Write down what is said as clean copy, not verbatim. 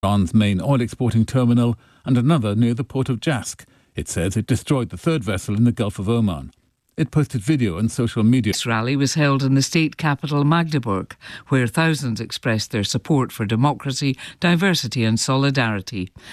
Iran's main oil exporting terminal and another near the port of Jask. It says it destroyed the third vessel in the Gulf of Oman. It posted video on social media. This rally was held in the state capital Magdeburg, where thousands expressed their support for democracy, diversity and solidarity.